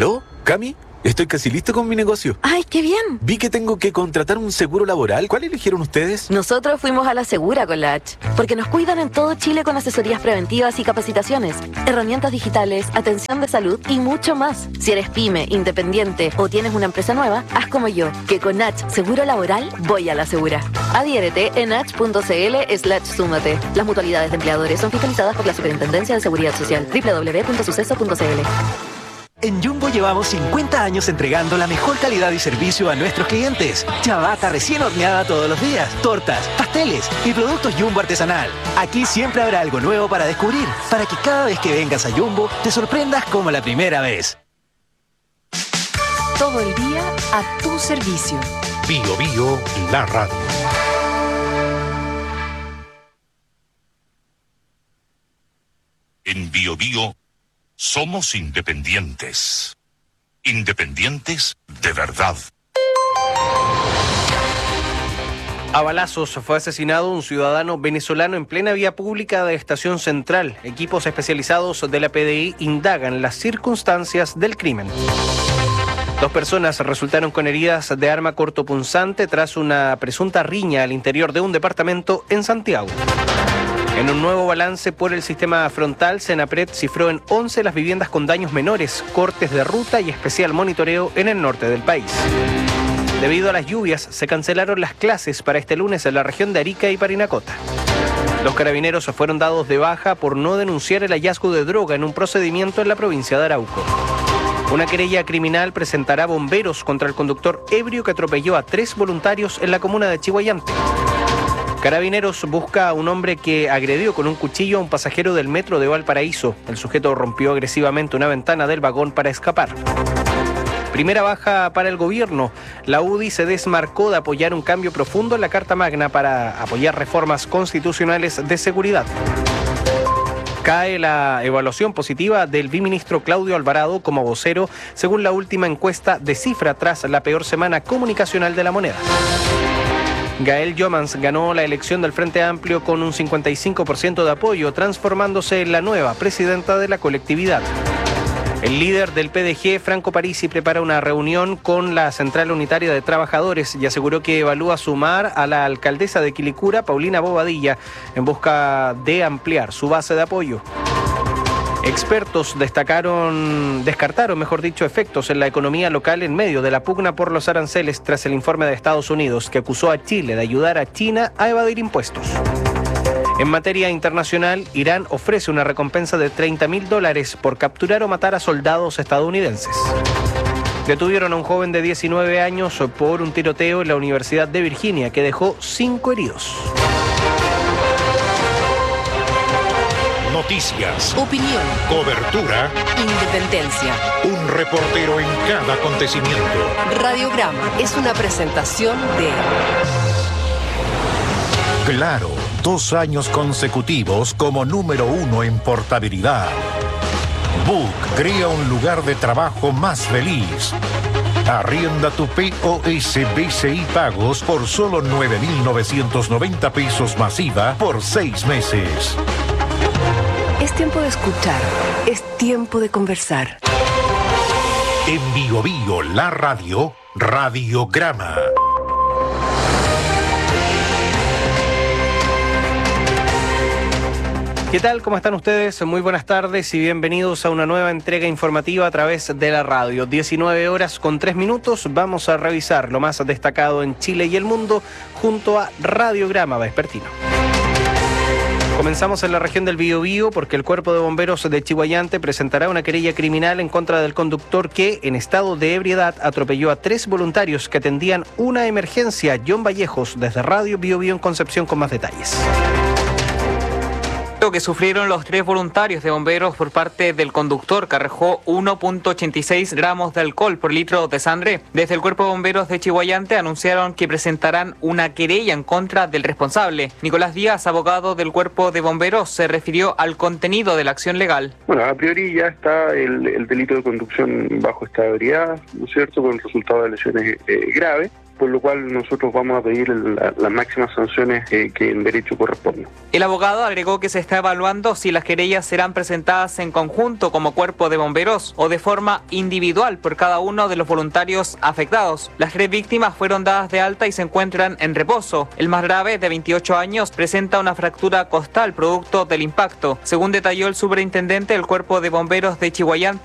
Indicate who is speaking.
Speaker 1: ¿Aló? ¿Cami? Estoy casi listo con mi negocio.
Speaker 2: ¡Ay, qué bien!
Speaker 1: Vi que tengo que contratar un seguro laboral. ¿Cuál eligieron ustedes?
Speaker 2: Nosotros fuimos a la Segura con la H, porque nos cuidan en todo Chile con asesorías preventivas y capacitaciones, herramientas digitales, atención de salud y mucho más. Si eres pyme, independiente o tienes una empresa nueva, haz como yo, que con H Seguro Laboral voy a la Segura. Adhiérete en h.cl/súmate. Las mutualidades de empleadores son fiscalizadas por la Superintendencia de Seguridad Social. www.suceso.cl.
Speaker 3: En Jumbo llevamos 50 años entregando la mejor calidad y servicio a nuestros clientes. Ciabatta recién horneada todos los días, tortas, pasteles y productos Jumbo artesanal. Aquí siempre habrá algo nuevo para descubrir, para que cada vez que vengas a Jumbo te sorprendas como la primera vez.
Speaker 4: Todo el día a tu servicio.
Speaker 5: Bio Bio, la radio. En Bio Bio somos independientes. Independientes de verdad.
Speaker 6: A balazos fue asesinado un ciudadano venezolano en plena vía pública de Estación Central. Equipos especializados de la PDI indagan las circunstancias del crimen. 2 personas resultaron con heridas de arma cortopunzante tras una presunta riña al interior de un departamento en Santiago. En un nuevo balance por el sistema frontal, Senapred cifró en 11 las viviendas con daños menores, cortes de ruta y especial monitoreo en el norte del país. Debido a las lluvias, se cancelaron las clases para este lunes en la región de Arica y Parinacota. Los carabineros fueron dados de baja por no denunciar el hallazgo de droga en un procedimiento en la provincia de Arauco. Una querella criminal presentará bomberos contra el conductor ebrio que atropelló a 3 voluntarios en la comuna de Chihuayante. Carabineros busca a un hombre que agredió con un cuchillo a un pasajero del metro de Valparaíso. El sujeto rompió agresivamente una ventana del vagón para escapar. Primera baja para el gobierno. La UDI se desmarcó de apoyar un cambio profundo en la Carta Magna para apoyar reformas constitucionales de seguridad. Cae la evaluación positiva del biministro Claudio Alvarado como vocero, según la última encuesta de Cifra tras la peor semana comunicacional de la moneda. Gael Jomans ganó la elección del Frente Amplio con un 55% de apoyo, transformándose en la nueva presidenta de la colectividad. El líder del PDG, Franco Parisi, prepara una reunión con la Central Unitaria de Trabajadores y aseguró que evalúa sumar a la alcaldesa de Quilicura, Paulina Bobadilla, en busca de ampliar su base de apoyo. Expertos descartaron efectos en la economía local en medio de la pugna por los aranceles tras el informe de Estados Unidos que acusó a Chile de ayudar a China a evadir impuestos. En materia internacional, Irán ofrece una recompensa de $30.000 por capturar o matar a soldados estadounidenses. Detuvieron a un joven de 19 años por un tiroteo en la Universidad de Virginia que dejó 5 heridos.
Speaker 5: Noticias,
Speaker 4: Opinión,
Speaker 5: cobertura,
Speaker 4: independencia.
Speaker 5: un reportero en cada acontecimiento.
Speaker 4: Radiograma es una presentación de
Speaker 5: Claro, 2 años consecutivos como número 1 en portabilidad. Book crea un lugar de trabajo más feliz. Arrienda tu POS BCI Pagos por solo 9.990 pesos masiva por 6 meses.
Speaker 4: Es tiempo de escuchar, es tiempo de conversar.
Speaker 5: En Bio Bio, la radio, Radiograma.
Speaker 6: ¿Qué tal? ¿Cómo están ustedes? Muy buenas tardes y bienvenidos a una nueva entrega informativa a través de la radio. 19:03. Vamos a revisar lo más destacado en Chile y el mundo junto a Radiograma Vespertino. Comenzamos en la región del Biobío porque el Cuerpo de Bomberos de Chihuayante presentará una querella criminal en contra del conductor que, en estado de ebriedad, atropelló a 3 voluntarios que atendían una emergencia. John Vallejos, desde Radio Biobío en Concepción, con más detalles.
Speaker 7: Que sufrieron los 3 voluntarios de bomberos por parte del conductor que arrojó 1.86 gramos de alcohol por litro de sangre. Desde el Cuerpo de Bomberos de Chihuayante anunciaron que presentarán una querella en contra del responsable. Nicolás Díaz, abogado del Cuerpo de Bomberos, se refirió al contenido de la acción legal.
Speaker 8: Bueno, a priori ya está el delito de conducción bajo estado de ebriedad, ¿no es cierto?, con el resultado de lesiones graves. por lo cual nosotros vamos a pedir las máximas sanciones que en derecho corresponden.
Speaker 7: El abogado agregó que se está evaluando si las querellas serán presentadas en conjunto como cuerpo de bomberos o de forma individual por cada uno de los voluntarios afectados. Las 3 víctimas fueron dadas de alta y se encuentran en reposo. El más grave, de 28 años, presenta una fractura costal producto del impacto. Según detalló el superintendente del Cuerpo de Bomberos de Chiguayante,